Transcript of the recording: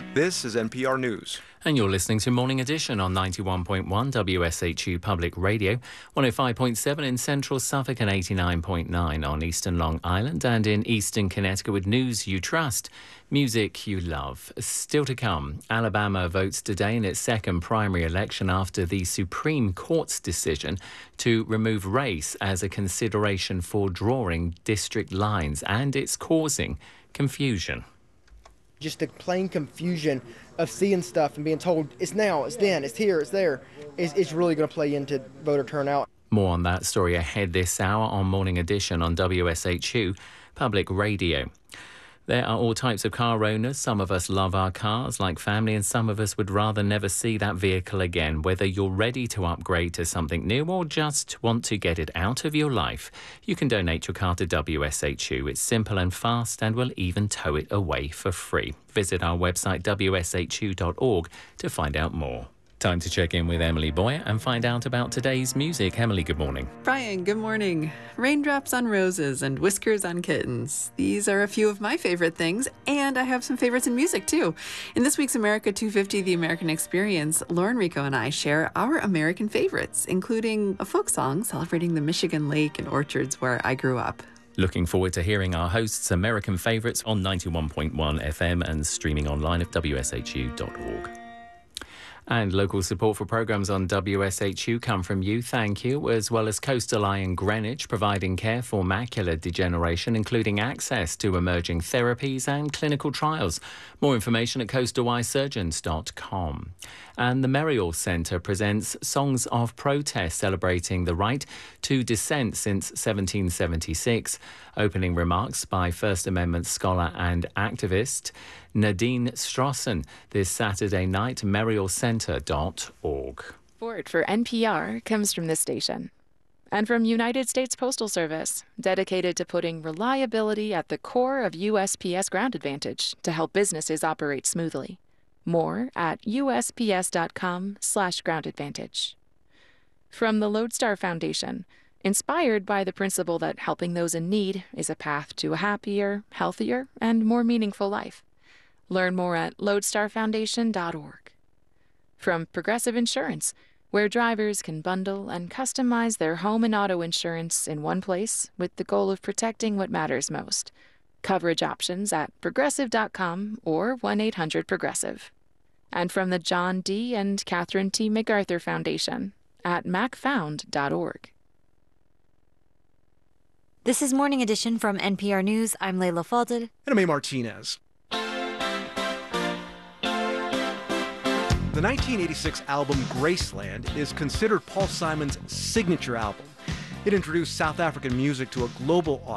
This is NPR News. And you're listening to Morning Edition on 91.1 WSHU Public Radio, 105.7 in central Suffolk and 89.9 on eastern Long Island and in eastern Connecticut with news you trust, music you love. Still to come, Alabama votes today in its second primary election after the Supreme Court's decision to remove race as a consideration for drawing district lines, and it's causing confusion. Just the plain confusion of seeing stuff and being told it's now, it's then, it's here, it's there, it's really going to play into voter turnout. More on that story ahead this hour on Morning Edition on WSHU Public Radio. There are all types of car owners. Some of us love our cars like family, and some of us would rather never see that vehicle again. Whether you're ready to upgrade to something new or just want to get it out of your life, you can donate your car to WSHU. It's simple and fast, and we'll even tow it away for free. Visit our website wshu.org to find out more. Time to check in with Emily Boyer and find out about today's music. Emily, good morning. Brian, good morning. Raindrops on roses and whiskers on kittens. These are a few of my favorite things, and I have some favorites in music, too. In this week's America 250, The American Experience, Lauren Rico and I share our American favorites, including a folk song celebrating the Michigan lake and orchards where I grew up. Looking forward to hearing our hosts' American favorites on 91.1 FM and streaming online at wshu.org. And local support for programmes on WSHU come from you, thank you, as well as Coastal Eye in Greenwich, providing care for macular degeneration, including access to emerging therapies and clinical trials. More information at coastaleyesurgeons.com. And the Merial Centre presents Songs of Protest, celebrating the right to dissent since 1776. Opening remarks by First Amendment scholar and activist Nadine Strossen this Saturday night, merialcenter.org. Support for NPR comes from this station and from United States Postal Service, dedicated to putting reliability at the core of USPS Ground Advantage to help businesses operate smoothly. More at usps.com/groundadvantage. From the Lodestar Foundation, inspired by the principle that helping those in need is a path to a happier, healthier, and more meaningful life. Learn more at lodestarfoundation.org. From Progressive Insurance, where drivers can bundle and customize their home and auto insurance in one place with the goal of protecting what matters most. Coverage options at progressive.com or 1-800-PROGRESSIVE. And from the John D. and Catherine T. MacArthur Foundation at macfound.org. This is Morning Edition from NPR News. I'm Layla Falded. And I'm A. Martinez. The 1986 album Graceland is considered Paul Simon's signature album. It introduced South African music to a global audience.